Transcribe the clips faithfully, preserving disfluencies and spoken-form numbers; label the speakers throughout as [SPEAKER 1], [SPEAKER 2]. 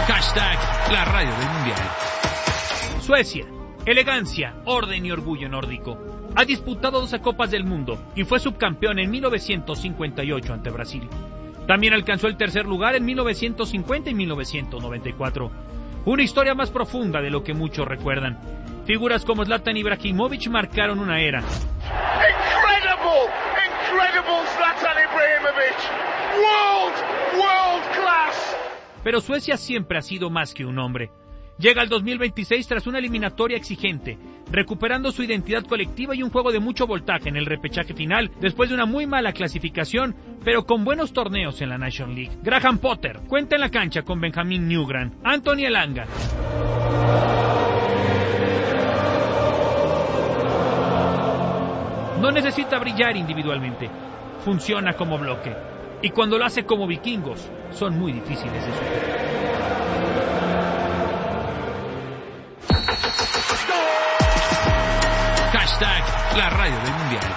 [SPEAKER 1] Hashtag la radio del mundial. Suecia, elegancia, orden y orgullo nórdico. Ha disputado doce Copas del Mundo y fue subcampeón en mil novecientos cincuenta y ocho ante Brasil. También alcanzó el tercer lugar en mil novecientos cincuenta y mil novecientos noventa y cuatro. Una historia más profunda de lo que muchos recuerdan. Figuras como Zlatan Ibrahimovic marcaron una era.
[SPEAKER 2] Incredible, incredible Zlatan Ibrahimovic. World, world class.
[SPEAKER 1] Pero Suecia siempre ha sido más que un hombre. Llega al dos mil veintiséis tras una eliminatoria exigente, recuperando su identidad colectiva y un juego de mucho voltaje en el repechaje final, después de una muy mala clasificación, pero con buenos torneos en la National League. Graham Potter cuenta en la cancha con Benjamin Nygren, Anthony Elanga. No necesita brillar individualmente, funciona como bloque, y cuando lo hace como vikingos, son muy difíciles de superar. Hashtag la radio del mundial.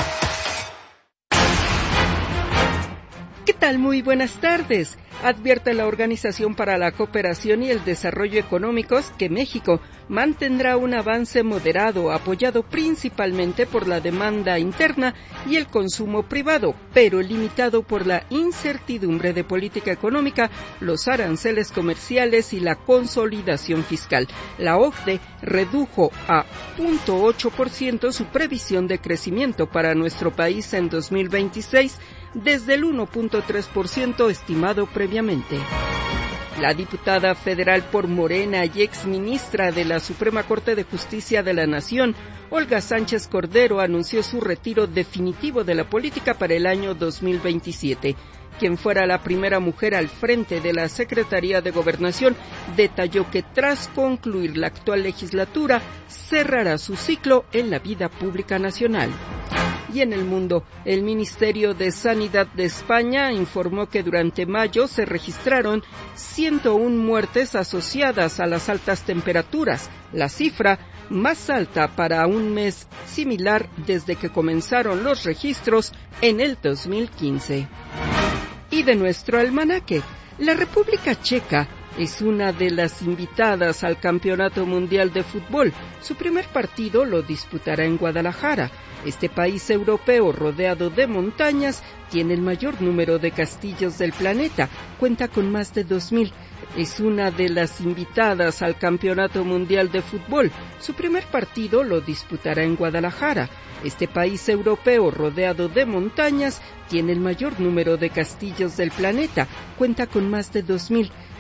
[SPEAKER 3] ¿Qué tal? Muy buenas tardes. Advierte la Organización para la Cooperación y el Desarrollo Económicos que México mantendrá un avance moderado apoyado principalmente por la demanda interna y el consumo privado, pero limitado por la incertidumbre de política económica, los aranceles comerciales y la consolidación fiscal. La O C D E redujo a cero punto ocho por ciento su previsión de crecimiento para nuestro país en dos mil veintiséis desde el uno punto tres por ciento estimado previamente. La diputada federal por Morena y exministra de la Suprema Corte de Justicia de la Nación, Olga Sánchez Cordero, anunció su retiro definitivo de la política para el año dos mil veintisiete. Quien fuera la primera mujer al frente de la Secretaría de Gobernación, detalló que tras concluir la actual legislatura, cerrará su ciclo en la vida pública nacional. Y en el mundo, el Ministerio de Sanidad de España informó que durante mayo se registraron ciento una muertes asociadas a las altas temperaturas, la cifra más alta para un mes similar desde que comenzaron los registros en el dos mil quince. Y de nuestro almanaque, la República Checa es una de las invitadas al Campeonato Mundial de Fútbol. Su primer partido lo disputará en Guadalajara. Este país europeo rodeado de montañas tiene el mayor número de castillos del planeta, cuenta con más de dos mil. Es una de las invitadas al Campeonato Mundial de Fútbol. Su primer partido lo disputará en Guadalajara. Este país europeo rodeado de montañas tiene el mayor número de castillos del planeta, cuenta con más de dos mil.